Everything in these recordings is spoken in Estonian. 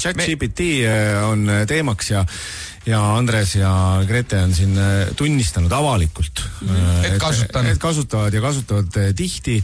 ChatGPT on teemaks ja Andres ja Grete on siin tunnistanud avalikult, et kasutavad tihti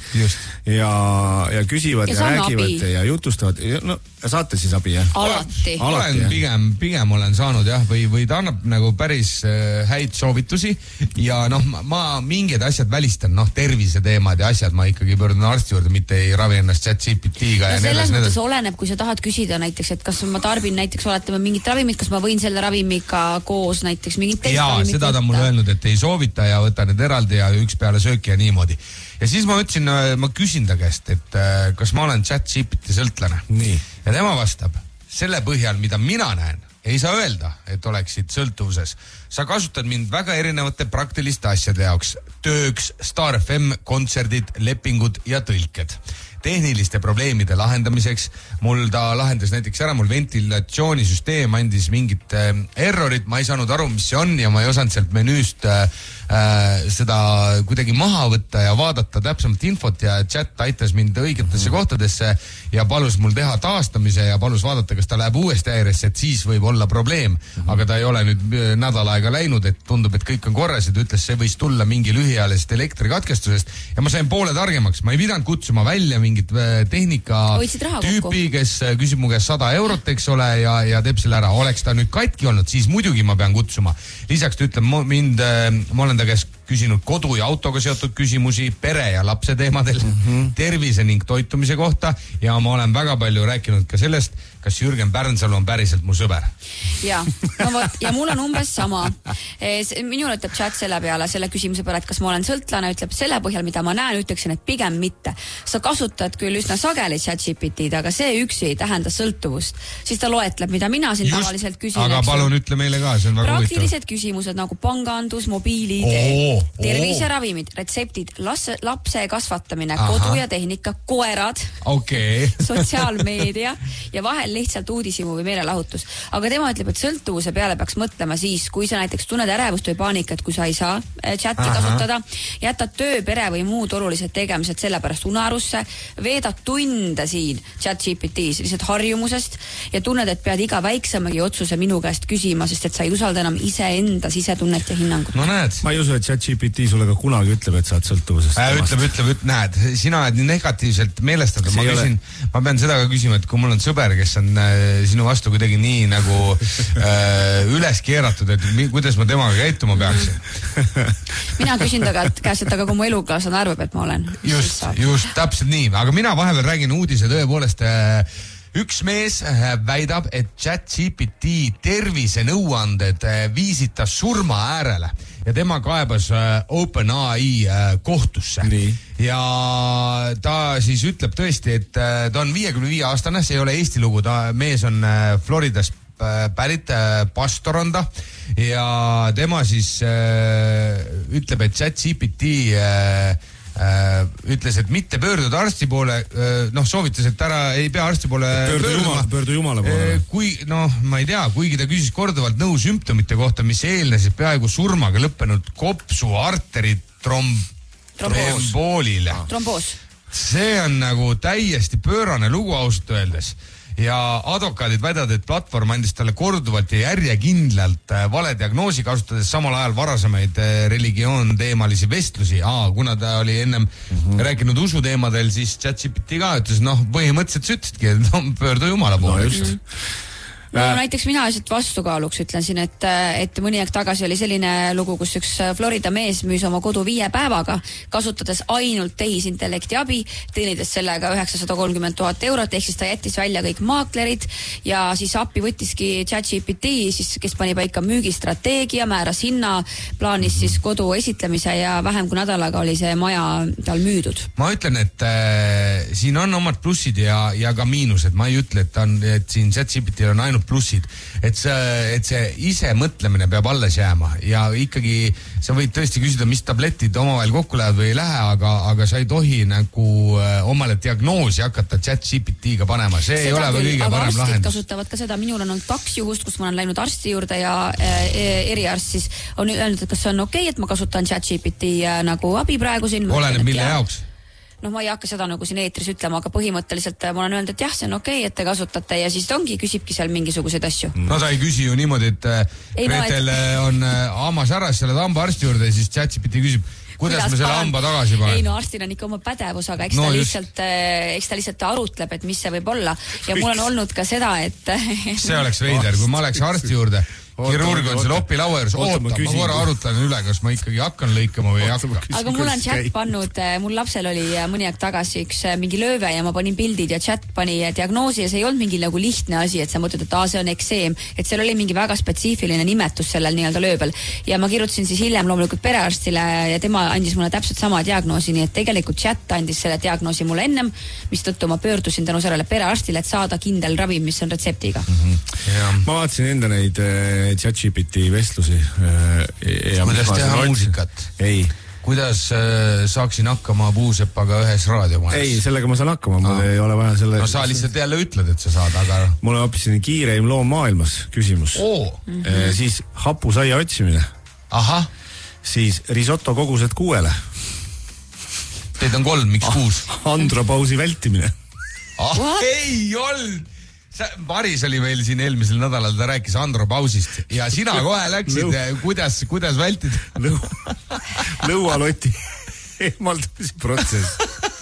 ja küsivad ja räägivad abi. Ja jutustavad. No, saate siis abi, jah? Alati. Olen pigem olen saanud, jah, või ta annab nagu päris häid soovitusi ja ma mingid asjad välistan, terviseteemad ja asjad ma ikkagi pöördun arsti juurde, mitte ei ravi ennast ChatGPT-ga. No selles mõttes oleneb, kui sa tahad küsida näiteks, et kas ma tarbin näiteks, oletame mingit ravimit, kas ma võin selle ravimiga koos näiteks mingit teist ravimit võtta. Seda ta on mulle öelnud, et ei soovita ja võta need eraldi ja üks peale sööki ja niimoodi. Ja siis ma ütlesin, ma küsin ta käest, et kas ma olen ChatGPT sõltlane. Nii. Ja tema vastab, selle põhjal, mida mina näen, ei saa öelda, et oleksid sõltuvuses. Sa kasutad mind väga erinevate praktiliste asjade jaoks. Tööks, Star FM, kontserdid, lepingud ja tõlked. Tehniliste probleemide lahendamiseks. Mul ta lahendas näiteks ära, mul ventilatsioonisüsteem andis mingit errorit, ma ei saanud aru, mis see on ja ma ei osanud sealt menüüst seda kuidagi maha võtta ja vaadata täpsemalt infot ja chat aitas mind õigetesse kohtadesse ja palus mul teha taastamise ja palus vaadata, kas ta läheb uuesti häiresse, et siis võib olla probleem. Aga ta ei ole nüüd nädal aega läinud, et tundub, et kõik on korras ja ta ütles, see võis tulla mingi lühiajalisest elektrikatkestusest ja ma sain poole targemaks. Ma ei pidanud kutsuma välja mingit tehnika tüüpi, kes küsib mu käest 100 eurot, eks ole, ja teeb selle ära. Oleks ta nüüd katki olnud, siis muidugi ma pean kutsuma. Lisaks ta ütleb ma olen ta käest küsinud kodu ja autoga seotud küsimusi, pere ja lapse teemadel, tervise ning toitumise kohta ja ma olen väga palju rääkinud ka sellest, kas Jürgen Pärnsalu on päriselt mu sõber. Ja mul on umbes sama. Minul ütleb chat selle peale, selle küsimuse peale, et kas ma olen sõltlane, ütleb selle põhjal, mida ma näen, ütleksin, et pigem mitte. Sa kasutad küll üsna sageli ChatGPT-d, aga see üksi ei tähenda sõltuvust. Siis ta loetleb, mida mina siin tavaliselt küsin. Aga palun ütle meile ka, see on väga praktilised küsimused nagu pangandus, mobiiliide, terviseravimid, retseptid, lapse kasvatamine, kodu ja tehnika, koerad, sotsiaalmeedia ja vahel lihtsalt uudisimu või meelelahutus. Aga tema ütleb, et sõltuvuse peale peaks mõtlema siis, kui sa näiteks tunned ärevust või paanikat, kui sa ei saa chati kasutada, jätad töö, pere või muud olulised tegemised sellepärast unarusse, veedad tunde siin ChatGPT-s lihtsalt harjumusest ja tunned, et pead iga väiksemagi otsuse minu käest küsima, sest et sa ei usalda enam iseenda sisetunnet ja hinnangut. No näed. Ma ei usu, et ChatGPT sulle ka kunagi ütleb, et sa oled sõltuvusest. Ütleb, näed, sina oled nii negatiivselt meelestatud. Ma pean seda ka küsima, et kui mul on sõber, kes on sinu vastu kuidagi nii nagu üles keeratud, et kuidas ma temaga käituma peaksin. Mina küsin ta käest, et aga kui mu elukaaslane arvab, et ma olen. Just, täpselt nii. Aga mina vahepeal räägin uudise tõepoolest. Üks mees väidab, et ChatGPT tervisenõuanded viisid ta surma äärele ja tema kaebas OpenAI kohtusse. Nii. Ja ta siis ütleb tõesti, et ta on 55-aastane, see ei ole Eesti lugu, mees on Floridas pärit, pastor on ta ja tema siis ütleb, et ChatGPT ütles, et mitte pöörduda arsti poole, soovitas, et ära ei pea arsti poole pöördu jumala poole. Ma ei tea, kuigi ta küsis korduvalt nõu sümptomite kohta, mis eelnesid peaaegu surmaga lõppenud kopsu arteri tromboolile. Tromboos. See on nagu täiesti pöörane lugu ausalt öeldes. Ja advokaadid väidavad, et platvorm andis talle korduvalt ja järjekindlalt vale diagnoosi, kasutades samal ajal varasemaid religioonteemalisi vestlusi. Kuna ta oli ennem rääkinud usuteemadel, siis ChatGPT ka ütles, põhimõtteliselt sa ütlesidki, et pöördu jumala poole. Just. Näiteks mina lihtsalt vastukaaluks ütlen siin, et mõni aeg tagasi oli selline lugu, kus üks Florida mees müüs oma kodu 5 päevaga, kasutades ainult tehisintellekti abi, teenides sellega 930,000 eurot, ehk siis ta jättis välja kõik maaklerid ja siis appi võttiski ChatGPT, siis, kes pani paika müügistrateegia, määras hinna, plaanis siis kodu esitlemise ja vähem kui nädalaga oli see maja tal müüdud. Ma ütlen, et siin on omad plussid ja ka miinused. Ma ei ütle, et siin ChatGPT on ainult plussid, et see ise mõtlemine peab alles jääma ja ikkagi sa võid tõesti küsida, mis tabletid omavahel kokku lähevad või ei lähe, aga sa ei tohi nagu omale diagnoosi hakata ChatGPT-ga panema, see seda ei ole küll, kõige parem lahendus. Arstid kasutavad ka seda, minul on olnud 2 juhust, kus ma olen läinud arsti juurde ja eriarst siis on öelnud, et kas see on okei, et ma kasutan ChatGPT nagu abi praegu siin. Oleneb mille jaoks? ma ei hakka seda nagu siin eetris ütlema, aga põhimõtteliselt ma olen öelnud, et jah, see on okei, et te kasutate ja siis ta küsibki seal mingisuguseid asju. No ta ei küsi ju niimoodi, et Gretel on hammas ära, sa oled hambaarsti juurde ja siis ChatGPT küsib, kuidas me selle hamba tagasi panen? Ei, no arstil on ikka oma pädevus, aga eks ta lihtsalt arutleb, et mis see võib olla. Ja mul on olnud ka seda, et... See oleks veider, kui ma oleks arsti juurde. Kirurg on selle opilaua juures, ma korra arutlen üle, kas ma ikkagi hakkan lõikama või ei hakka. Aga mul on chat pannud, mul lapsel oli mõni aeg tagasi üks mingi lööve ja ma panin pildid ja chat pani diagnoosi ja see ei olnud mingi nagu lihtne asi, et sa mõtled, et see on ekseem, et seal oli mingi väga spetsiifiline nimetus sellel nii-öelda lööbel. Ja ma kirjutasin siis hiljem loomulikult perearstile ja tema andis mulle täpselt sama diagnoosi, nii et tegelikult chat andis selle diagnoosi mulle ennem, mis tõttu ma pöördusin tänu sellele perearstile, et saada kindel ravim, mis on retseptiga. Ma vaatasin enda neid ChatGPT vestlusi. Kuidas teha muusikat? Ei. Kuidas saaksin hakkama Puusepaga ühes raadiomajas? Ei, sellega ma saan hakkama, mul ei ole vaja selle... No sa lihtsalt jälle ütled, et sa saad, aga... Mul on hoopis kiireim loom maailmas küsimus. Siis hapusaia otsimine. Ahah. Siis risotto kogused 6. Teid on 3, miks 6? Andropausi vältimine. Ei olnud! Maris oli meil siin eelmisel nädalal, ta rääkis andropausist ja sina kohe läksid, kuidas vältida? Lõualoti eemaldamise protsess.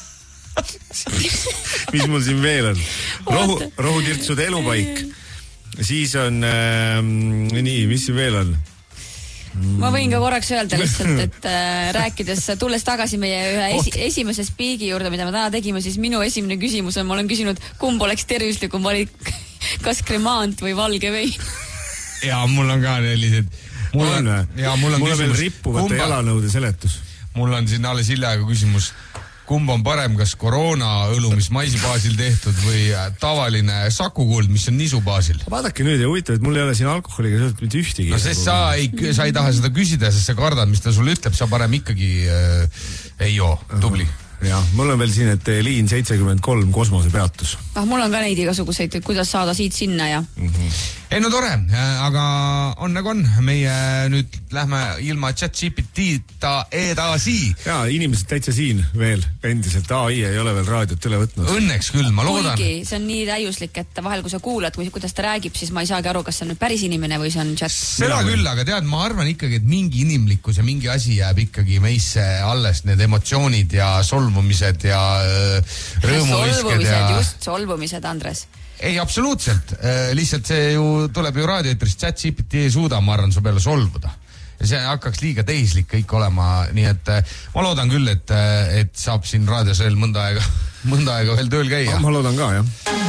Mis mul siin veel on? Rohutirtsude elupaik. Siis on, mis siin veel on? Ma võin ka korraks öelda lihtsalt, et rääkides, tulles tagasi meie ühe esimese spiigi juurde, mida me täna tegime, siis minu esimene küsimus on, ma olen küsinud, kumb oleks tervislikum valik, kas kremaant või valge vein? Ja mul on ka sellised... Mul on veel rippuvate jalanõude seletus. Mul on siin alles hiljaga küsimus, kumb on parem, kas koroona-õlu, mis maisibaasil tehtud või tavaline sakukuld, mis on nisubaasil? Vaadake nüüd ja huvitav, et mul ei ole siin alkoholiga seotud mitte ühtegi. No sest sa ei taha seda küsida, sest sa kardad, mis ta sulle ütleb, sa parem ikkagi ei joo, tubli. Jah, mul on veel siin, et liin 73 kosmosepeatus. Mul on ka neid igasuguseid, kuidas saada siit sinna ja... Ei no tore, aga on nagu on. Meie nüüd lähme ilma ChatGPT-ta edasi. Jaa, inimesed täitsa siin veel endiselt. AI ei ole veel raadiot üle võtnud. Õnneks küll, ma loodan. Kuigi see on nii täiuslik, et vahel kui sa kuulad, kuidas ta räägib, siis ma ei saagi aru, kas see on nüüd päris inimene või see on chat. Seda küll, aga tead, ma arvan ikkagi, et mingi inimlikkus ja mingi asi jääb ikkagi meisse alles, need emotsioonid ja solvumised ja rõõmuvisked ja... Just solvumised, Andres. Ei, absoluutselt. Lihtsalt see ju tuleb ju raadioetrist, ChatGPT ei suuda, ma arvan, su peale solvuda. Ja see hakkaks liiga tehislik kõik olema, nii et ma loodan küll, et saab siin raadios veel mõnda aega veel tööl käia. Ma loodan ka, jah.